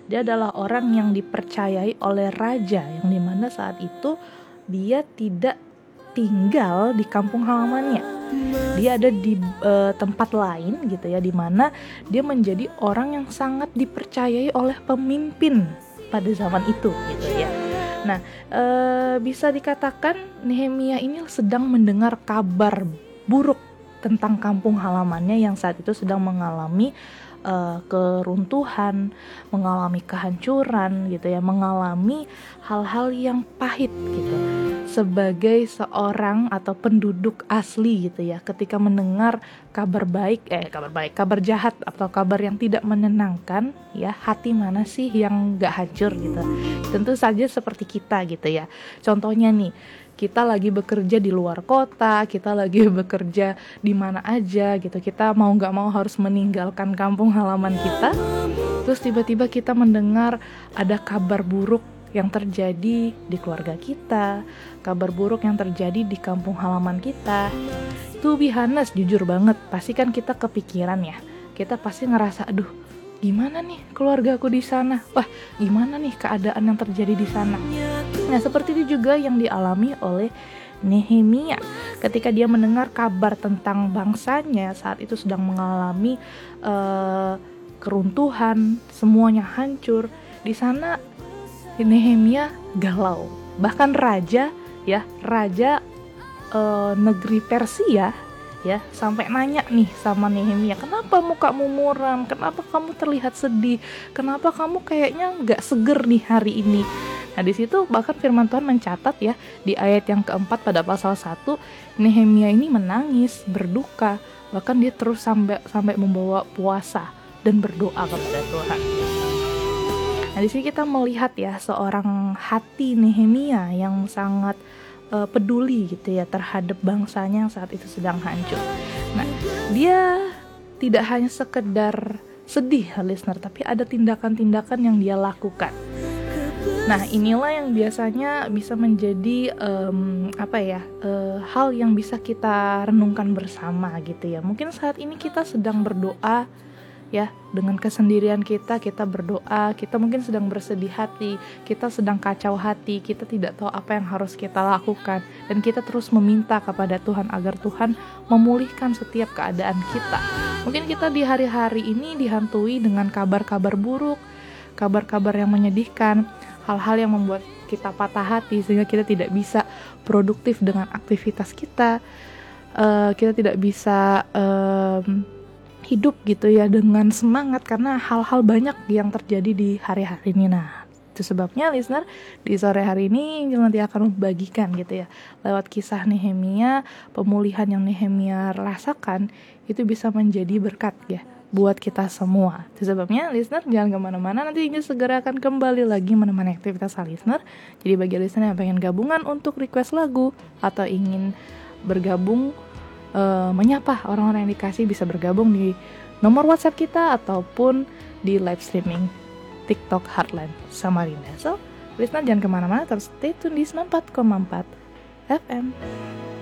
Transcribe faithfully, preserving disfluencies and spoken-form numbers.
Dia adalah orang yang dipercayai oleh raja, yang dimana saat itu dia tidak tinggal di kampung halamannya. Dia ada di uh, tempat lain gitu ya, dimana dia menjadi orang yang sangat dipercayai oleh pemimpin pada zaman itu gitu ya. Nah, uh, bisa dikatakan Nehemia ini sedang mendengar kabar buruk tentang kampung halamannya yang saat itu sedang mengalami uh, keruntuhan, mengalami kehancuran gitu ya, mengalami hal-hal yang pahit gitu. Sebagai seorang atau penduduk asli gitu ya, ketika mendengar kabar baik, eh kabar baik, kabar jahat atau kabar yang tidak menenangkan ya, hati mana sih yang gak hancur gitu. Tentu saja seperti kita gitu ya. Contohnya nih, kita lagi bekerja di luar kota, kita lagi bekerja di mana aja gitu, kita mau gak mau harus meninggalkan kampung halaman kita. Terus tiba-tiba kita mendengar ada kabar buruk yang terjadi di keluarga kita, kabar buruk yang terjadi di kampung halaman kita. To be honest, jujur banget, pasti kan kita kepikiran ya. Kita pasti ngerasa, aduh, gimana nih keluarga aku di sana? Wah, gimana nih keadaan yang terjadi di sana? Nah, seperti itu juga yang dialami oleh Nehemia ketika dia mendengar kabar tentang bangsanya saat itu sedang mengalami uh, keruntuhan, semuanya hancur. Di sana Nehemia galau. Bahkan raja ya, raja e, negeri Persia ya, sampai nanya nih sama Nehemia, kenapa mukamu muram? Kenapa kamu terlihat sedih? Kenapa kamu kayaknya nggak seger nih hari ini? Nah, di situ bahkan firman Tuhan mencatat ya, di ayat yang keempat pada pasal satu, Nehemia ini menangis, berduka, bahkan dia terus sampai sampai membawa puasa dan berdoa kepada Tuhan. Nah, di sini kita melihat ya seorang hati Nehemia yang sangat uh, peduli gitu ya terhadap bangsanya yang saat itu sedang hancur. Nah, dia tidak hanya sekedar sedih, listener, tapi ada tindakan-tindakan yang dia lakukan. Nah, inilah yang biasanya bisa menjadi um, apa ya uh, hal yang bisa kita renungkan bersama gitu ya. Mungkin saat ini kita sedang berdoa ya, dengan kesendirian kita, kita berdoa, kita mungkin sedang bersedih hati, kita sedang kacau hati, kita tidak tahu apa yang harus kita lakukan, dan kita terus meminta kepada Tuhan agar Tuhan memulihkan setiap keadaan kita. Mungkin kita di hari-hari ini dihantui dengan kabar-kabar buruk, kabar-kabar yang menyedihkan, hal-hal yang membuat kita patah hati sehingga kita tidak bisa produktif dengan aktivitas kita, uh, kita tidak bisa um, hidup gitu ya dengan semangat karena hal-hal banyak yang terjadi di hari-hari ini. Nah, itu sebabnya listener, di sore hari ini nanti akan membagikan gitu ya, lewat kisah Nehemia, pemulihan yang Nehemia rasakan itu bisa menjadi berkat ya buat kita semua. Itu sebabnya listener jangan kemana-mana, nanti ini segera akan kembali lagi menemani aktivitas listener. Jadi bagi listener yang pengen gabungan untuk request lagu atau ingin bergabung Uh, menyapa orang-orang yang dikasih, bisa bergabung di nomor WhatsApp kita ataupun di live streaming TikTok Heartland Samarinda. So, listener jangan kemana-mana, terus stay tune di sembilan puluh empat koma empat F M.